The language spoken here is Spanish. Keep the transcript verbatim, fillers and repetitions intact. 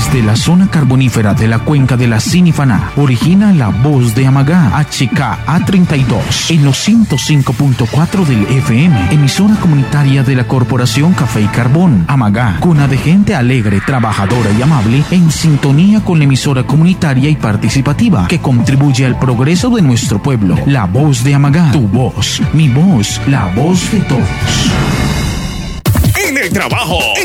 Desde la zona carbonífera de la cuenca de la Sinifaná, origina la voz de Amagá, H K A treinta y dos, en los ciento cinco punto cuatro del F M, emisora comunitaria de la Corporación Café y Carbón. Amagá, cuna de gente alegre, trabajadora y amable, en sintonía con la emisora comunitaria y participativa que contribuye al progreso de nuestro pueblo. La voz de Amagá, tu voz, mi voz, la voz de todos. En el trabajo,